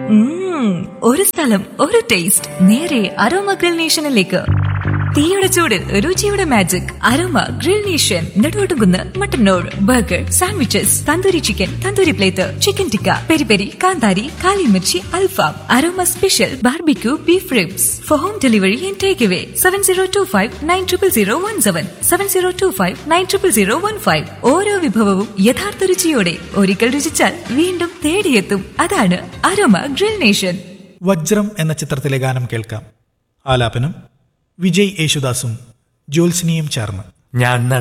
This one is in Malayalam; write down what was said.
ഒരു സ്ഥലം, ഒരു ടേസ്റ്റ്, നേരെ അരോമ ഗ്രിൽ നേഷനിലേക്ക്. തീയുടെ ചൂടിൽ രുചിയുടെ magic aroma grill nation. Neduvattukunnu, Mattannur. Burger, sandwiches, tandoori chicken, tandoori plate, chicken tikka, peri peri, കാന്താരി, കാലിമിർച്ചി, അൽഫാം, aroma special barbecue beef ribs. Four home delivery and take away 7025900017, 7025900015. ഓരോ വിഭവവും യഥാർത്ഥ രുചിയോടെ ഒരിക്കൽ രുചിച്ചാൽ വീണ്ടും തേടിയെത്തും. അതാണ് അരോമ ഗ്രിൽ നേഷൻ. വജ്രം എന്ന ചിത്രത്തിലെ ഗാനം കേൾക്കാം. ആലാപനം വിജയ് യേശുദാസും ജ്യോത്സ്നയും ചേർന്ന്. ഞാൻ